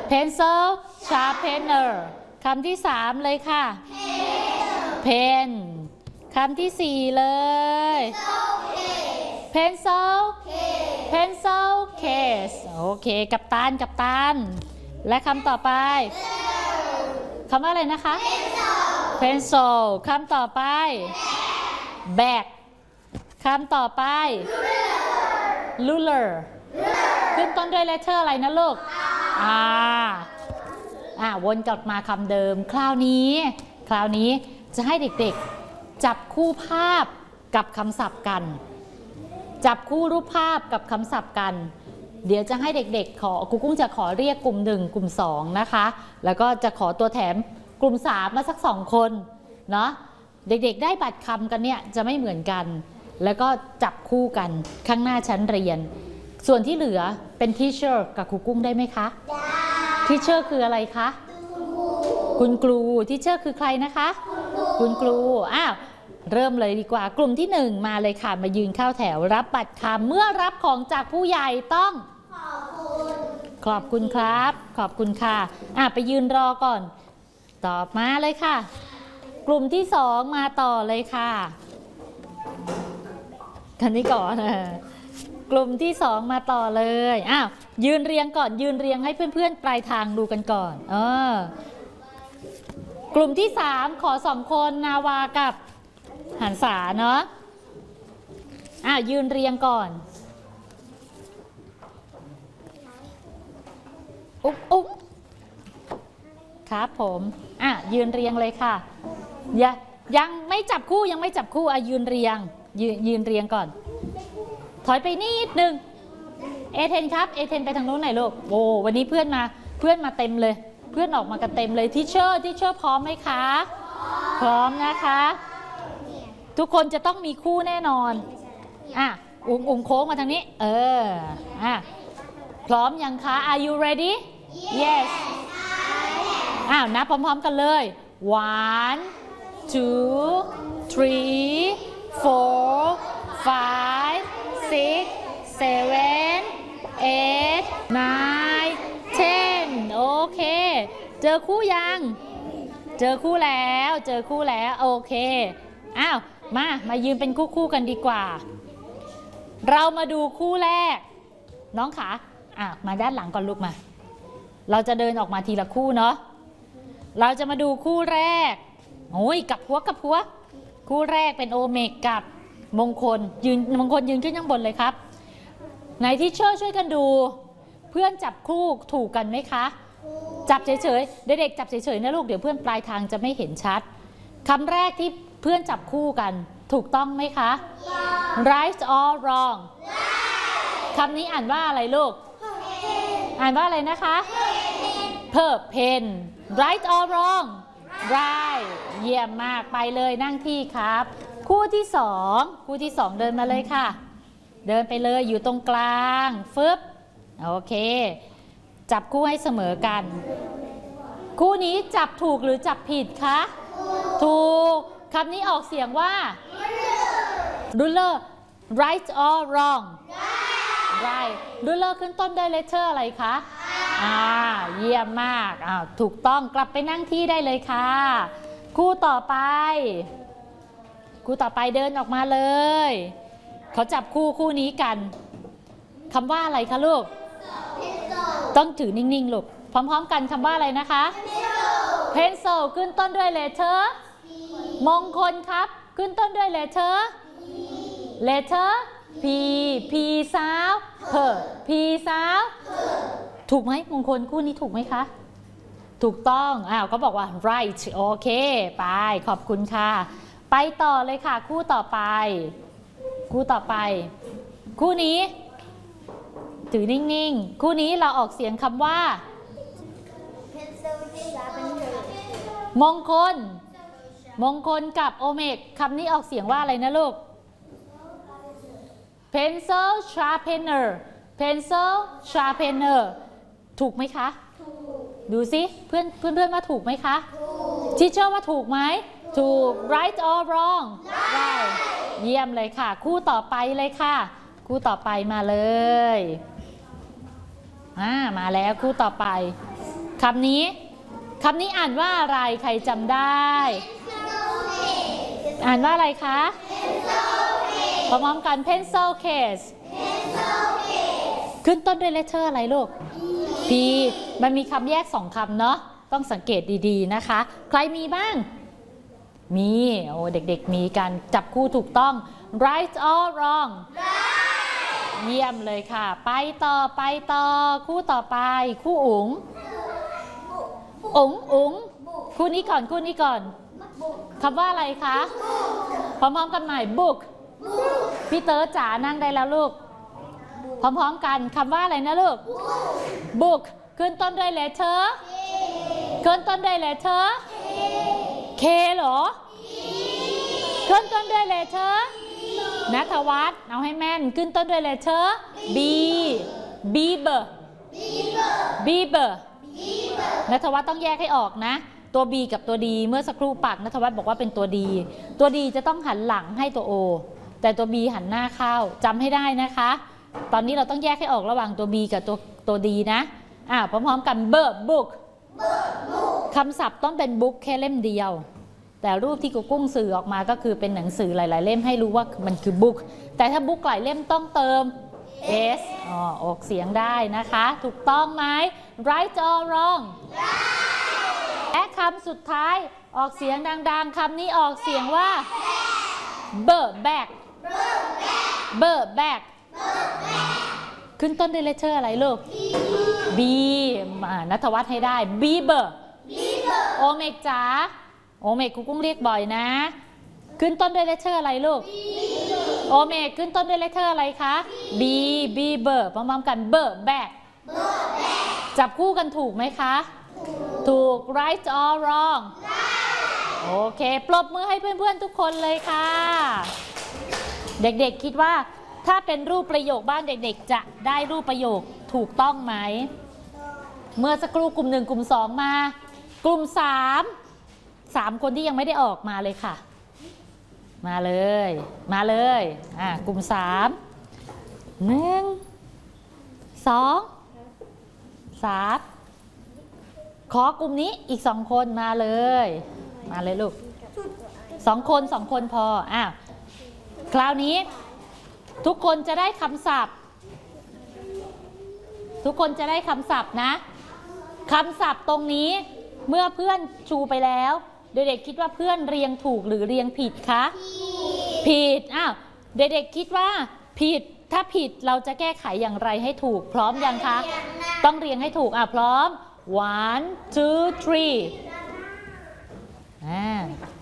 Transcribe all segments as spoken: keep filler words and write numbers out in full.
pencil sharpener คำที่สามเลยค่ะ pen คำที่สี่เลย pencil pencil case โอเคกัปตันกัปตันและคำต่อไปคำว่าอะไรนะคะ pencil คำต่อไป bag คำต่อไป ruler ขึ้นต้นด้วย letter อะไรนะลูกอ่าอ่าวนกลับมาคำเดิมคราวนี้คราวนี้จะให้เด็กๆจับคู่ภาพกับคำศัพท์กันจับคู่รูปภาพกับคำศัพท์กันเดี๋ยวจะให้เด็กๆขอครูกุ้งจะขอเรียกกลุ่มหนึ่งกลุ่มสองนะคะแล้วก็จะขอตัวแถมกลุ่มสามมาสักสองคนเนาะเด็กๆได้บัตรคำกันเนี่ยจะไม่เหมือนกันแล้วก็จับคู่กันข้างหน้าชั้นเรียนส่วนที่เหลือเป็นทีเชอร์กับครูกุ้งได้ไหมคะทีเชอร์คืออะไรคะคุณครูทีเชอร์คือใครนะคะคุณครูอ้าวเริ่มเลยดีกว่ากลุ่มที่หนึ่งมาเลยค่ะมายืนเข้าแถวรับบัตรคำเมื่อรับของจากผู้ใหญ่ต้องขอบคุณครับขอบคุณค่ะอ่ะไปยืนรอก่อนตอบมาเลยค่ะกลุ่มที่สองมาต่อเลยค่ะกันนี้ก่อนกลุ่มที่สองมาต่อเลยอ้าวยืนเรียงก่อนยืนเรียงให้เพื่อนๆปลายทางดูกันก่อนเออกลุ่มที่สามขอสองคนนาวากับหันษาเนาะอ้าวยืนเรียงก่อนอุ๊บอุ๊บครับผมอ่ะยืนเรียงเลยค่ะยังยังไม่จับคู่ยังไม่จับคู่อ่ะยืนเรียงยืนยืนเรียงก่อนถอยไปนิดนึงเอเทนครับเอเทนไปทางโน้นหน่อยลูกโอ้วันนี้เพื่อนมาเพื่อนมาเต็มเลยเพื่อนออกมากันเต็มเลยทิเชอร์ทิเชอร์พร้อมไหมคะพร้อมนะคะทุกคนจะต้องมีคู่แน่นอนอ่ะอุ้งอุ้งโค้งมาทางนี้เอออ่ะพร้อมยังคะ Are you ready yes อ้าวนับพร้อมๆกันเลย one two three four five six seven eight nine ten โอเคเจอคู่ยังเจอคู่แล้วเจอคู่แล้วโอเคอ้าวมามายืนเป็นคู่คู่กันดีกว่าเรามาดูคู่แรกน้องขาอ่ะมาด้านหลังก่อนลูกมาเราจะเดินออกมาทีละคู่เนาะเราจะมาดูคู่แรกโอ้ยกับหัวกับหัวคู่แรกเป็นโอเมกกับมงคลยืนมงคลยืนขึ้นข้างบนเลยครับไหนที่ช่วยช่วยกันดูเพื่อนจับคู่ถูกกันไหมคะจับเฉยๆเด็กๆจับเฉยๆนะลูกเดี๋ยวเพื่อนปลายทางจะไม่เห็นชัดคำแรกที่เพื่อนจับคู่กันถูกต้องไหมคะ right or wrong คำนี้อ่านว่าอะไรลูกอ่านว่าอะไรนะคะ per pen right or wrong right เยี่ยมมากไปเลยนั่งที่ครับคู่ที่สองคู่ที่สองเดินมาเลยค่ะเดินไปเลยอยู่ตรงกลางฟึบโอเคจับคู่ให้เสมอกันคู่นี้จับถูกหรือจับผิดคะถูกคำนี้ออกเสียงว่า ruler right or wrong right ruler ขึ้นต้นด้วย letter อะไรคะอ่าเยี่ยมมากอ่าถูกต้องกลับไปนั่งที่ได้เลยค่ะคู่ต่อไปคู่ต่อไปเดินออกมาเลยเขาจับคู่คู่นี้กันคำว่าอะไรคะลูกต้องถือนิ่งๆลูกพร้อมๆกันคำว่าอะไรนะคะ pencil ขึ้นต้นด้วย letter มงคลครับขึ้นต้นด้วย letter letter p p sound per p sound ถูกไหมมงคลคู่นี้ถูกไหมคะถูกต้องอ้าวก็บอกว่า right โอเคไปขอบคุณค่ะไปต่อเลยค่ะคู่ต่อไปคู่ต่อไปคู่นี้ถือนิ่งๆคู่นี้เราออกเสียงคำว่ามงคลมงคลกับโอเมกคำนี้ออกเสียงว่าอะไรนะลูก pencil sharpener pencil sharpener ถูกไหมคะดูสิเพื่อนเพื่อนเพื่อนว่าถูกไหมคะทีเชอร์ว่าถูกไหมถูก right or wrong right เยี่ยมเลยค่ะคู่ต่อไปเลยค่ะคู่ต่อไปมาเลยอ่ามาแล้วคู่ต่อไปคำนี้คำนี้อ่านว่าอะไรใครจำได้อ่านว่าอะไรคะพร้อมๆกัน pencil case ขึ้นต้นด้วย letter อะไรลูก P มันมีคำแยกสองคำเนาะต้องสังเกตดีๆนะคะใครมีบ้างมีโอ้เด็กๆมีการจับคู่ถูกต้อง right or wrong เยี่ยมเลยค่ะไปต่อไปต่อคู่ต่อไปคู่อุ๋งอุ๋งอุ๋งคู่นี้ก่อนคู่นี้ก่อนคำว่าอะไรคะพร้อมๆกันใหม่ book พี่เต๋อจ๋านั่งได้แล้วลูกพร้อมๆกันคำว่าอะไรนะลูก book ขึ้นต้นด้วย letter ขึ้นต้นด้วย letter K เหรอขึ้นต้นด้วย letter ณัฐวัฒน์เอาให้แม่นขึ้นต้นด้วย letter B Beaver Beaver ณัฐวัฒน์ต้องแยกให้ออกนะตัว B กับตัว D เมื่อสักครู่ปากณัฐวัฒน์บอกว่าเป็นตัว D ตัว D จะต้องหันหลังให้ตัว O แต่ตัว B หันหน้าเข้าจำให้ได้นะคะตอนนี้เราต้องแยกให้ออกระหว่างตัว B กับตัวตัว D นะอ่าพร้อมๆกัน Bird Book คำศัพท์ต้องเป็น book แค่เล่มเดียวแต่รูปที่กูกุ้งสื่อออกมาก็คือเป็นหนังสือหลายๆเล่มให้รู้ว่ามันคือ book แต่ถ้า book หลายเล่มต้องเติม s อ๋อออกเสียงได้นะคะถูกต้องไหม right or wrong และคำสุดท้ายออกเสียงดังๆคำนี้ออกเสียงว่า bird back bird back ขึ้นต้นด้วย letter อะไรลูก B ณัฐวัฒน์ให้ได้ Beaver โอเมกจ๋าโอเมกกูกุ้งเรียกบ่อยนะขึ้นต้นด้วย letter อะไรลูกโอเมกขึ้นต้นด้วย letter อะไรคะ B Beaver พร้อมๆกัน bird back จับคู่กันถูกไหมคะถูก right or wrong โอเคปรบมือให้เพื่อนๆทุกคนเลยค่ะเด็กๆคิดว่าถ้าเป็นรูปประโยคบ้านเด็กๆจะได้รูปประโยคถูกต้องไหมเมื่อสักครู่กลุ่มหนึ่งกลุ่มสองมากลุ่มสามสามคนที่ยังไม่ได้ออกมาเลยค่ะมาเลยมาเลยอ่ากลุ่มสามหนึ่งสองสามขอกลุ่มนี้อีกสองคนมาเลยมาเลยลูกสองคนสองคนพออ้าวคราวนี้ทุกคนจะได้คำศัพท์ทุกคนจะได้คำศัพท์นะคำศัพท์ตรงนี้เมื่อเพื่อนชูไปแล้วเด็กๆคิดว่าเพื่อนเรียงถูกหรือเรียงผิดคะผิดอ้าวเด็กๆคิดว่าผิดถ้าผิดเราจะแก้ไขอย่างไรให้ถูกพร้อมยังคะต้องเรียงให้ถูกอ่ะพร้อม one two three อ่า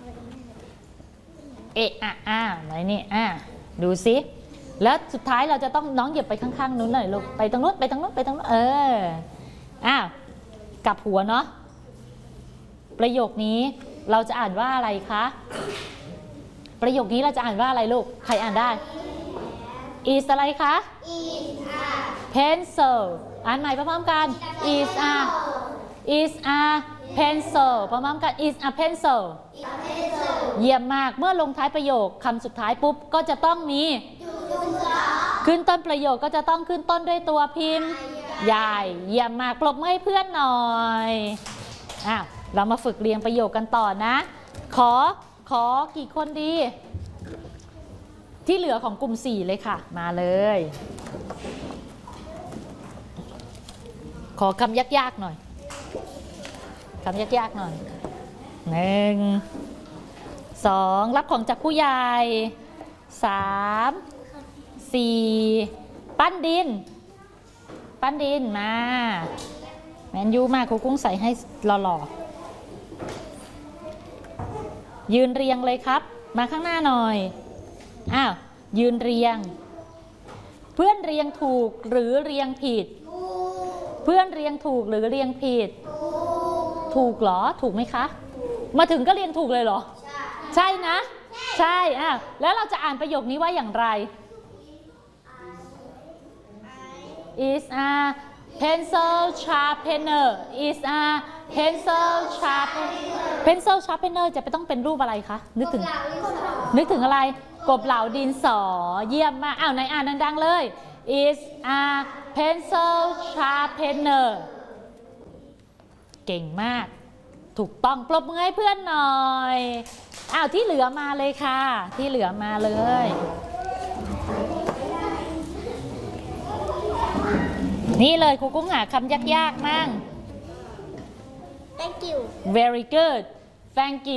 เอะอ่ะอ่ะไหนนี่อ่ะดูสิแล้วสุดท้ายเราจะต้องน้องเหยียบไปข้างๆนู้นหน่อยลูกไปตรงนู้นไปตรงนู้นไปตรงนู้นเอออ้าวกลับหัวเนาะประโยคนี้เราจะอ่านว่าอะไรคะประโยคนี้เราจะอ่านว่าอะไรลูกใครอ่านได้ is อะไรคะ is a pencil อ่านใหม่พร้อมๆกัน is a is a pencil พร้อมๆกัน is a pencil เยี่ยมมากเมื่อลงท้ายประโยคคำสุดท้ายปุ๊บก็จะต้องมีขึ้นต้นประโยคก็จะต้องขึ้นต้นด้วยตัวพิมพ์ใหญ่เยี่ยมมากปรบมือให้เพื่อนหน่อยอ่ะเรามาฝึกเรียงประโยคกันต่อนะขอขอกี่คนดีที่เหลือของกลุ่มสี่เลยค่ะมาเลยขอคำยากๆหน่อยคำยากๆหน่อยหนึ่งสองรับของจากผู้ใหญ่สามสี่ปั้นดินปั้นดินมาแมนยูมาครูกุ้งใส่ให้หล่อๆยืนเรียงเลยครับมาข้างหน้าหน่อยอ้าวยืนเรียงเพื่อนเรียงถูกหรือเรียงผิดเพื่อนเรียงถูกหรือเรียงผิดถูกเหรอถูกไหมคะมาถึงก็เรียงถูกเลยเหรอใช่นะใช่อ้าวแล้วเราจะอ่านประโยคนี้ว่าอย่างไร is a pencil sharpener is a pencil sharpener pencil sharpener จะไปต้องเป็นรูปอะไรคะนึกถึงนึกถึงอะไรกบเหลาดินสอเยี่ยมมากอ้าวไหนอ่านดังๆเลย is a pencil sharpener เก่งมากถูกต้องปรบมือให้เพื่อนหน่อยอ้าวที่เหลือมาเลยค่ะที่เหลือมาเลยนี่เลยครูกุ้งหาคำยากๆมั่ง thank you very good thank you